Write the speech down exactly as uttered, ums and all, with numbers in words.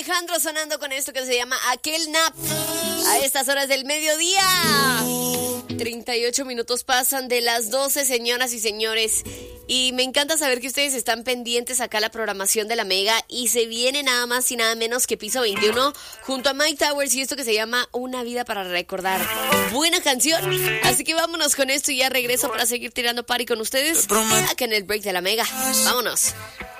Alejandro sonando con esto que se llama Aquel Nap. A estas horas del mediodía. treinta y ocho minutos pasan de las doce, señoras y señores. Y me encanta saber que ustedes están pendientes acá a la programación de la Mega. Y se viene nada más y nada menos que Piso veintiuno junto a Mike Towers y esto que se llama Una Vida para Recordar. Buena canción. Así que vámonos con esto y ya regreso para seguir tirando party con ustedes acá en el break de la Mega. Vámonos.